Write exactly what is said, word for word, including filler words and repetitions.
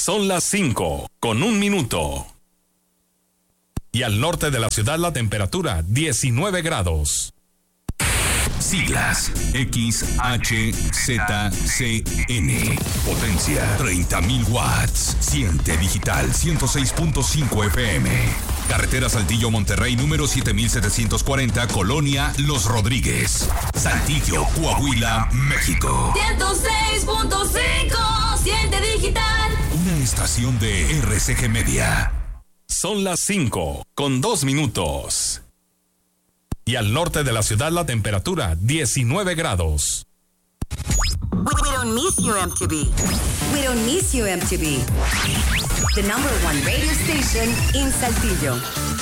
Son las cinco, con un minuto. Y al norte de la ciudad la temperatura diecinueve grados. Siglas X H Z C N. Potencia treinta mil watts. Siente digital ciento seis punto cinco F M. Carretera Saltillo Monterrey número siete mil setecientos cuarenta, Colonia Los Rodríguez, Saltillo, Coahuila, México. ciento seis punto cinco. Siente digital. Una estación de R C G Media. Son las cinco, con dos minutos. Y al norte de la ciudad la temperatura diecinueve grados. We, we don't miss you, M T V. We don't miss you, M T V. The number one radio station in Saltillo.